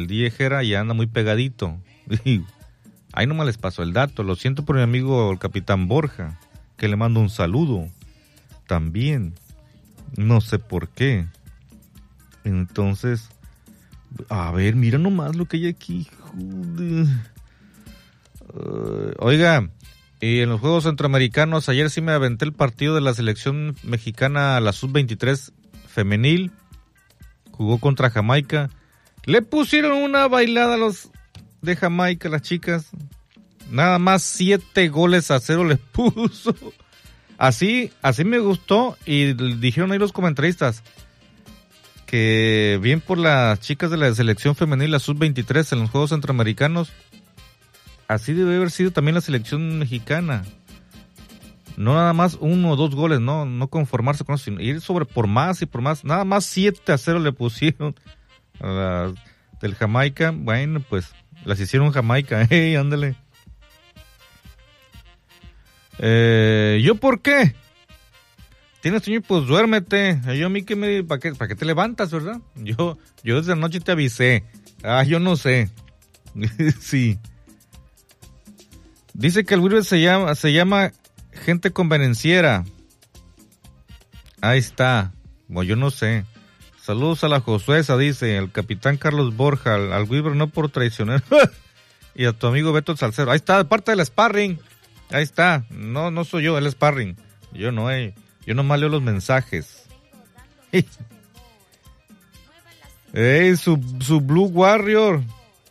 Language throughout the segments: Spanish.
el DJ Jera ya anda muy pegadito. Ahí nomás les pasó el dato. Lo siento por mi amigo el Capitán Borja, que le mando un saludo también. No sé por qué. Entonces, a ver, mira nomás lo que hay aquí. Oiga, y en los Juegos Centroamericanos, ayer sí me aventé el partido de la selección mexicana, la sub-23 femenil. Jugó contra Jamaica. Le pusieron una bailada a los de Jamaica, las chicas. Nada más 7-0 les puso. Así me gustó. Y dijeron ahí los comentaristas que bien por las chicas de la selección femenil, la sub-23 en los Juegos Centroamericanos. Así debe haber sido también la selección mexicana. No nada más 1 o 2 goles, no conformarse con eso, sino ir sobre por más y por más. Nada más 7-0 le pusieron a las del Jamaica. Bueno, pues las hicieron Jamaica, ándale. ¿Yo por qué? Tienes sueño, pues duérmete. Yo a mí que me... ¿Para qué te levantas, verdad? Yo desde anoche te avisé. Yo no sé. Sí. Dice que el Wilber se llama gente convenenciera. Ahí está. Bueno, yo no sé. Saludos a la Josuesa, dice el capitán Carlos Borja, al Wilber no por traicionero. Y a tu amigo Beto Salcero. Ahí está, parte del sparring. Ahí está. No soy yo, el sparring. Yo nomás leo los mensajes. Su Blue Warrior.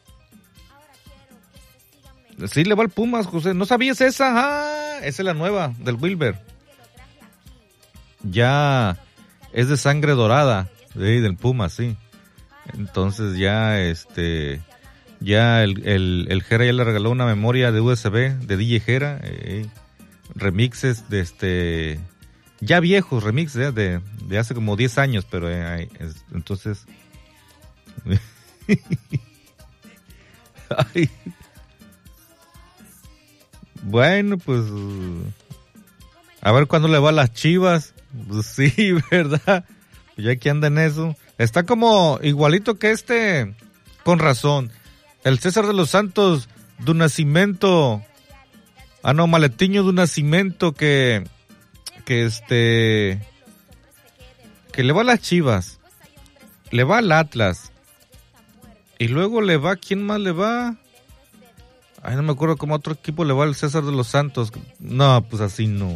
Sí, le va al Pumas, José. ¿No sabías esa? Esa es la nueva del Wilber. Ya es de sangre dorada, del Pumas, sí. Entonces ya ya el Jera ya le regaló una memoria de USB de DJ Jera, remixes de ya viejos remixes de hace como 10 años, pero entonces ay. Bueno, pues a ver cuándo le va a las Chivas. Pues sí, ¿verdad? Ya que anda en eso. Está como igualito que con razón. El César de los Santos do Nascimento. Maletiño do Nascimento que le va a las Chivas. Le va al Atlas. Y luego le va, ¿quién más le va? No me acuerdo cómo otro equipo le va al César de los Santos. No, pues así no.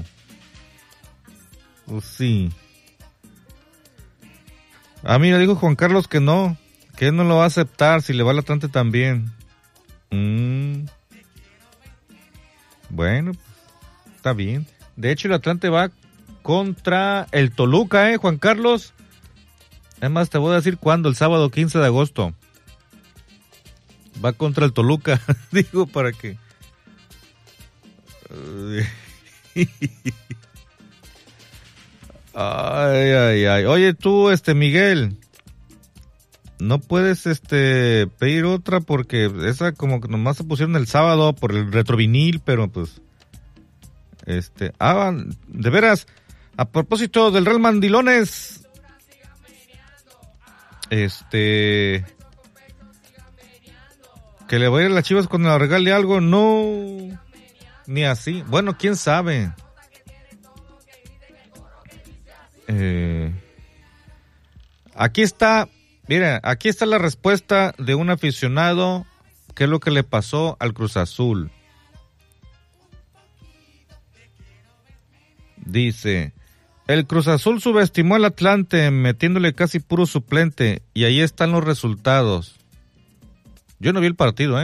Pues sí. Mira, dijo Juan Carlos que él no lo va a aceptar si le va al Atlante también. Bueno, está bien. De hecho, el Atlante va contra el Toluca, Juan Carlos. Además, te voy a decir cuándo, el sábado 15 de agosto. Va contra el Toluca, digo, para que... Ay. Oye, tú, Miguel, no puedes, pedir otra porque esa como que nomás se pusieron el sábado por el retrovinil, pero pues... de veras, a propósito del Real Mandilones... que le voy a ir a las Chivas cuando le regale algo, no, ni así. Bueno, quién sabe. Aquí está la respuesta de un aficionado, qué es lo que le pasó al Cruz Azul. Dice, el Cruz Azul subestimó al Atlante metiéndole casi puro suplente y ahí están los resultados. Yo no vi el partido,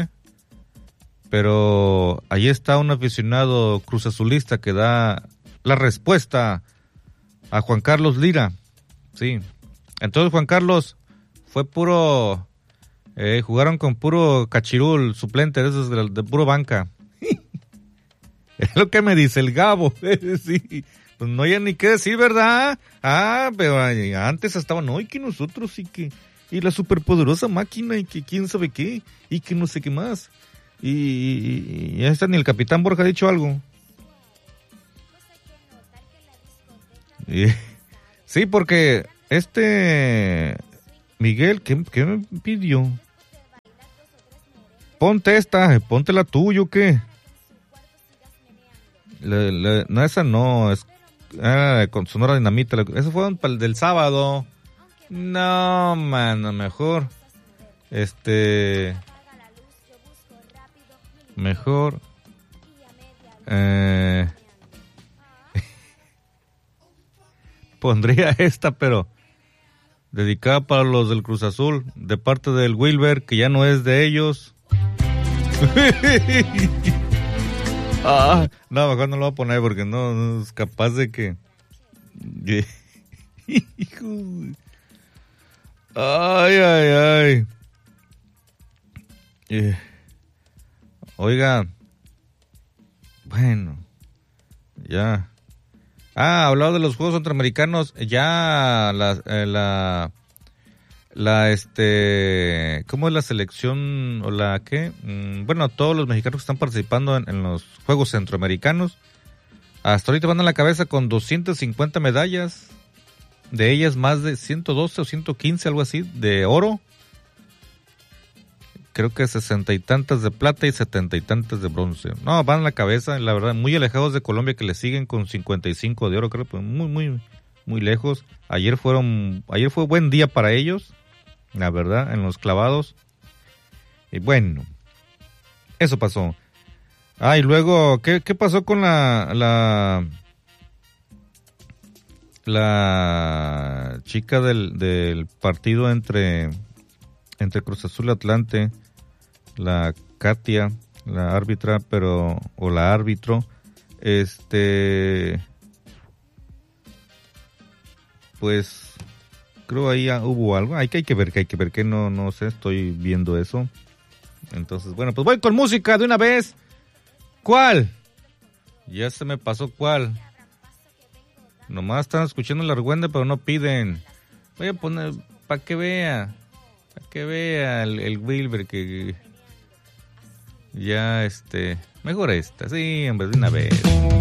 pero ahí está un aficionado cruz azulista que da la respuesta a Juan Carlos Lira. Sí. Entonces, Juan Carlos, fue puro... jugaron con puro cachirul, suplente de esos de puro banca. Es lo que me dice el Gabo. Sí. Pues no hay ni qué decir, ¿verdad? Pero antes estaban, no, y que nosotros y la superpoderosa máquina y que quién sabe qué y que no sé qué más y ya está, ni el capitán Borja ha dicho algo. Sí, porque Miguel, ¿qué me pidió? ponte esta, ponte la tuya, ¿o qué? No, esa no, es con Sonora Dinamita. Eso fue para el del sábado. No, mano, mejor. Mejor. Pondría esta, pero dedicada para los del Cruz Azul, de parte del Wilber, que ya no es de ellos. No, mejor no lo voy a poner porque no es capaz de que... Ay. Oiga, bueno, ya. Hablado de los Juegos Centroamericanos, ya ¿cómo es la selección o la qué? Bueno, todos los mexicanos que están participando en los Juegos Centroamericanos, hasta ahorita van a la cabeza con 250 medallas, de ellas más de 112 o 115, algo así, de oro. Creo que 60 y tantas de plata y 70 y tantas de bronce. No, van a la cabeza, la verdad, muy alejados de Colombia, que le siguen con 55 de oro, creo, pues muy lejos. Ayer fue buen día para ellos, la verdad, en los clavados. Y bueno, eso pasó. Y luego, ¿qué pasó con la chica del partido entre Cruz Azul y Atlante, la Katia, la árbitra, o la árbitro, pues creo ahí hubo algo, hay que ver que no sé, estoy viendo eso. Entonces, bueno, pues voy con música de una vez. ¿Cuál? Ya se me pasó cuál. Nomás están escuchando la argüende, pero no piden. Voy a poner, para que vea el Wilber, que ya mejor esta, sí, hombre, de una vez.